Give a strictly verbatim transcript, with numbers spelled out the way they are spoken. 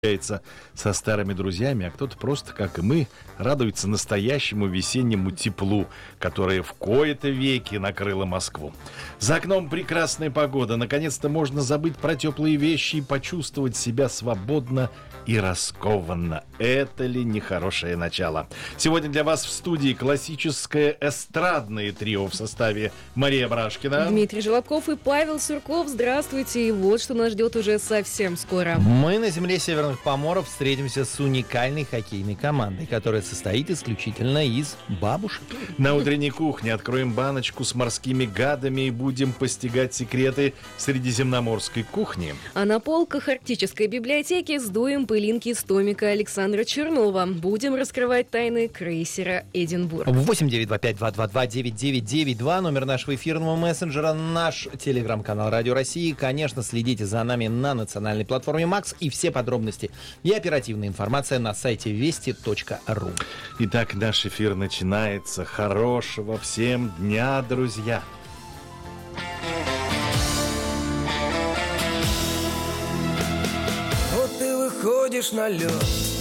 со старыми друзьями, а кто-то просто, как и мы, радуется настоящему весеннему теплу, которое в кои-то веки накрыло Москву. За окном прекрасная погода. Наконец-то можно забыть про теплые вещи и почувствовать себя свободно и раскованно. Это ли не хорошее начало? Сегодня для вас в студии классическое эстрадное трио в составе Мария Брашкина, Дмитрий Желобков и Павел Сурков. Здравствуйте. И вот что нас ждет уже совсем скоро. Мы на земле Северных Поморов встретимся с уникальной хоккейной командой, которая состоит исключительно из бабушек. На утренней кухне откроем баночку с морскими гадами и будем постигать секреты средиземноморской кухни. А на полках арктической библиотеки сдуем пылинки с томика Александра Чернова. Будем раскрывать тайны крейсера «Эдинбург». восемь девять два пять два два два девять девять девять два, номер нашего эфирного мессенджера, наш телеграм-канал Радио России. Конечно, следите за нами на национальной платформе Макс, и все подробности и оперативная информация на сайте вести точка ру. Итак, наш эфир начинается. Хорошего всем дня, друзья! Вот ты выходишь на лед.